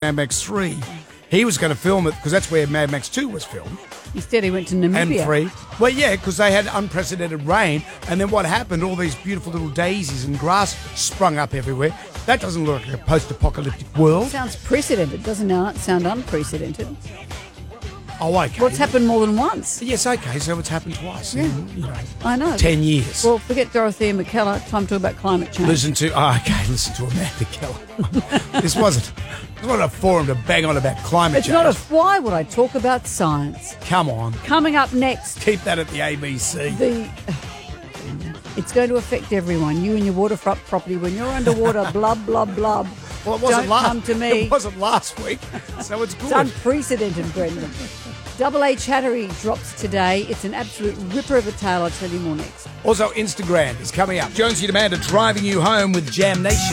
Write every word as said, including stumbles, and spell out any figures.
Mad Max three. He was going to film it because that's where Mad Max two was filmed. Instead, he went to Namibia. And three. Well, yeah, because they had unprecedented rain. And then what happened? All these beautiful little daisies and grass sprung up everywhere. That doesn't look like a post-apocalyptic world. Sounds precedented, doesn't it? Sound unprecedented. Oh, okay. Well, it's happened more than once. Yes, okay, so it's happened twice Yeah. in, you know, I know. ten years. Well, forget Dorothea McKellar. Time to talk about climate change. Listen to, oh, okay, listen to Amanda Keller. this wasn't, this wasn't a forum to bang on about climate It's change. not a why would I talk about science? Come on. Coming up next, Keep that at the A B C. the it's going to affect everyone. You and your waterfront property. When you're underwater, blub, blub, blub. Well, it wasn't Don't last, come to me. It wasn't last week, so it's good. It's unprecedented, Brendan. Double A Chattery drops today. It's an absolute ripper of a tale. I'll tell you more next. Also, Instagram is coming up. Jonesy and Amanda driving you home with Jam Nation.